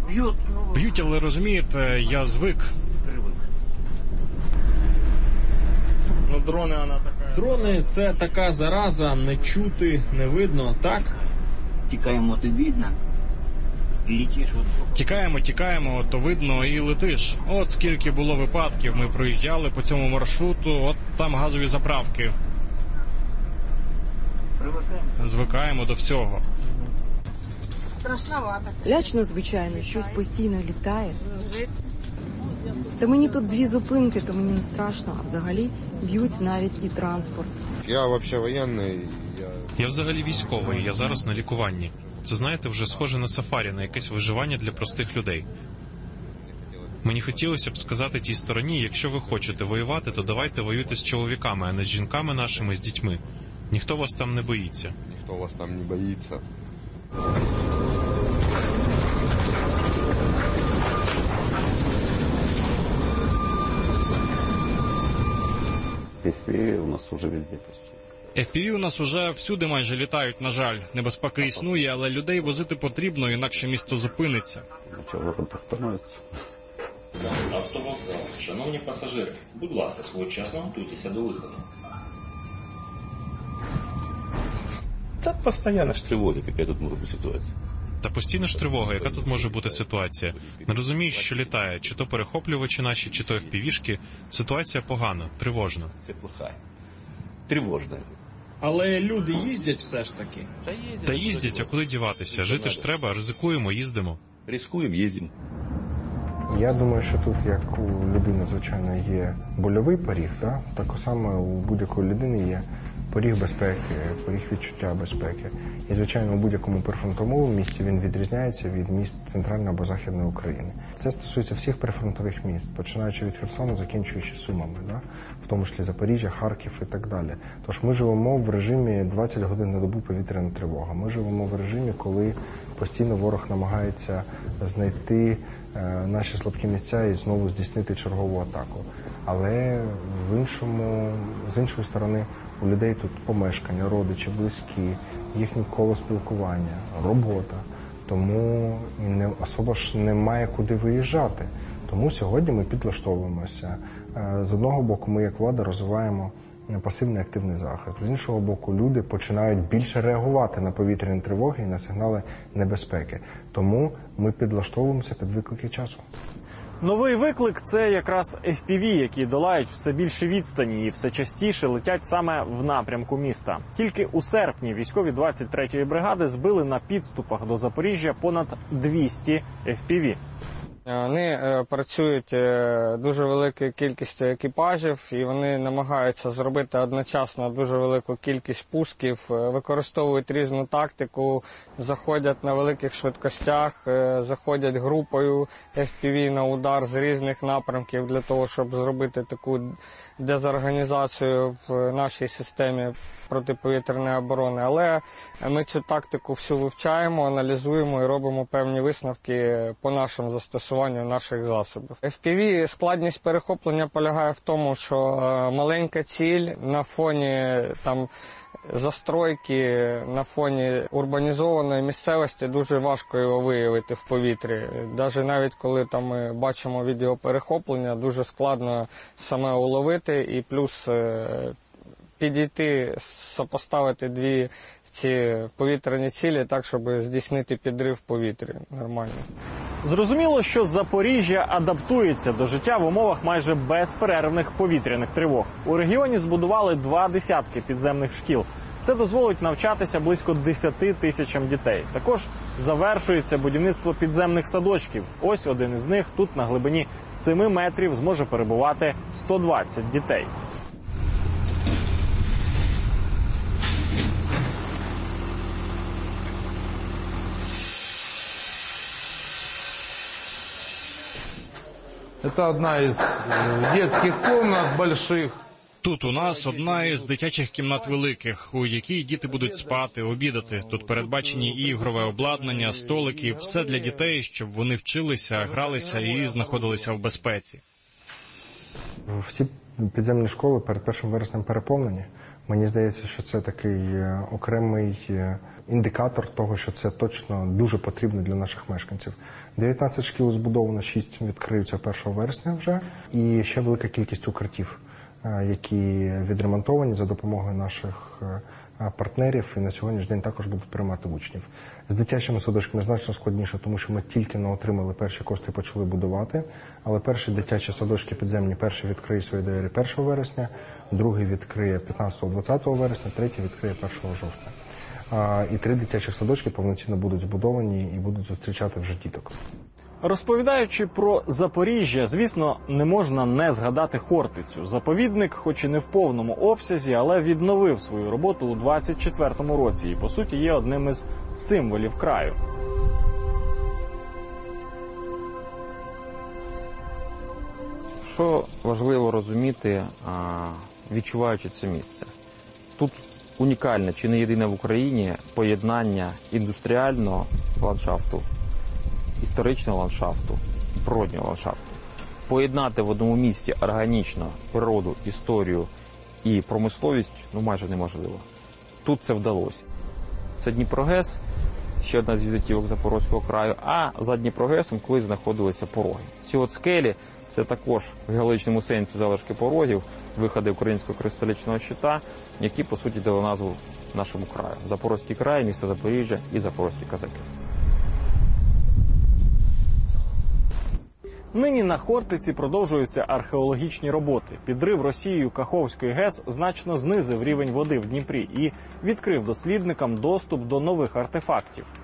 Б'ють, але розумієте, я звик. Дрони – це така зараза, не чути, не видно, так? Тікаємо, то видно. Летиш, Тікаємо, то видно і летиш. От скільки було випадків, ми проїжджали по цьому маршруту, от там газові заправки. Звикаємо до всього. Страшновато. Лячно, звичайно, щось постійно літає. Та мені тут 2 зупинки, то мені не страшно, а взагалі б'ють навіть і транспорт. Я взагалі воєнний. Я взагалі військовий, я зараз на лікуванні. Це, знаєте, вже схоже на сафарі, на якесь виживання для простих людей. Мені хотілося б сказати тій стороні, якщо ви хочете воювати, то давайте воюйте з чоловіками, а не з жінками нашими, з дітьми. Ніхто вас там не боїться. Ніхто вас там не боїться. FPV у нас уже везде почти. FPV у нас уже всюди майже літають, на жаль. Небезпека існує, але людей возити потрібно, інакше місто зупиниться. Город остановиться. Автовокзал. Шановні пасажири, будь ласка, своєчасно готуйтеся до виходу. Та постійно ж тривога, яка тут може бути ситуація. Та постійно ж тривога, яка тут може бути ситуація. Не розумієш, що літає, чи то перехоплювачі наші, чи то FPV-шки. Ситуація погана, тривожна. Це плоха. Тривожна. Але люди їздять все ж таки. Та їздять, а куди діватися? Жити ж треба, ризикуємо, їздимо. Рискуємо, їздимо. Я думаю, що тут, як у людини, звичайно, є больовий поріг, так само у будь-якої людини є поріг безпеки, поріг відчуття безпеки. І, звичайно, у будь-якому прифронтовому місті він відрізняється від міст Центральної або Західної України. Це стосується всіх прифронтових міст, починаючи від Херсону, закінчуючи Сумами, в тому числі Запоріжжя, Харків і так далі. Тож ми живемо в режимі 20 годин на добу повітряна тривога. Ми живемо в режимі, коли постійно ворог намагається знайти наші слабкі місця і знову здійснити чергову атаку. Але з іншої сторони, у людей тут помешкання, родичі, близькі, їхнє коло спілкування, робота. Тому особо ж немає куди виїжджати. Тому сьогодні ми підлаштовуємося. З одного боку, ми як влада розвиваємо пасивний активний захист. З іншого боку, люди починають більше реагувати на повітряні тривоги і на сигнали небезпеки. Тому ми підлаштовуємося під виклики часу. Новий виклик – це якраз FPV, які долають все більше відстані і все частіше летять саме в напрямку міста. Тільки у серпні військові 23-ї бригади збили на підступах до Запоріжжя понад 200 FPV. Вони працюють дуже великою кількістю екіпажів і вони намагаються зробити одночасно дуже велику кількість пусків, використовують різну тактику, заходять на великих швидкостях, заходять групою FPV на удар з різних напрямків для того, щоб зробити таку дезорганізацію в нашій системі протиповітряної оборони. Але ми цю тактику всю вивчаємо, аналізуємо і робимо певні висновки по нашому застосуванню наших засобів. FPV складність перехоплення полягає в тому, що маленька ціль на фоні застройки, на фоні урбанізованої місцевості дуже важко його виявити в повітрі. Навіть коли ми бачимо відеоперехоплення, дуже складно саме уловити і плюс підійти, сопоставити дві ці повітряні цілі так, щоб здійснити підрив в повітрі нормально. Зрозуміло, що Запоріжжя адаптується до життя в умовах майже безперервних повітряних тривог. У регіоні збудували 20 підземних шкіл. Це дозволить навчатися близько 10 тисячам дітей. Також завершується будівництво підземних садочків. Ось один із них тут на глибині 7 метрів зможе перебувати 120 дітей. Это одна из детских комнат больших. Тут у нас одна із дитячих кімнат великих, у якій діти будуть спати, обідати. Тут передбачені і ігрове обладнання, столики, все для дітей, щоб вони вчилися, гралися і знаходилися в безпеці. Всі підземні школи перед 1 вереснем переповнені. Мені здається, що це такий окремий індикатор того, що це точно дуже потрібно для наших мешканців. 19 шкіл збудовано, 6 відкриються 1 вересня вже. І ще велика кількість укриттів, які відремонтовані за допомогою наших партнерів і на сьогоднішній день також будуть приймати учнів. З дитячими садочками значно складніше, тому що ми тільки не отримали перші кошти і почали будувати, але перші дитячі садочки підземні, перший відкриє свої двері 1 вересня, другий відкриє 15-20 вересня, третій відкриє 1 жовтня. І 3 дитячих садочки повноцінно будуть збудовані і будуть зустрічати вже діток. Розповідаючи про Запоріжжя, звісно, не можна не згадати Хортицю. Заповідник, хоч і не в повному обсязі, але відновив свою роботу у 24-му році і, по суті, є одним із символів краю. Що важливо розуміти, відчуваючи це місце? Тут унікальне, чи не єдине в Україні, поєднання індустріального ландшафту, історичного ландшафту, природнього ландшафту. Поєднати в одному місці органічно природу, історію і промисловість майже неможливо. Тут це вдалося. Це Дніпрогес, ще одна з візитівок Запорозького краю, а за Дніпрогесом колись знаходилися пороги. Ці от скелі – це також в геологічному сенсі залишки порогів, виходи українського кристалічного щита, які, по суті, дали назву нашому краю. Запорозький край, місто Запоріжжя і запорозькі козаки. Нині на Хортиці продовжуються археологічні роботи. Підрив Росією Каховської ГЕС значно знизив рівень води в Дніпрі і відкрив дослідникам доступ до нових артефактів.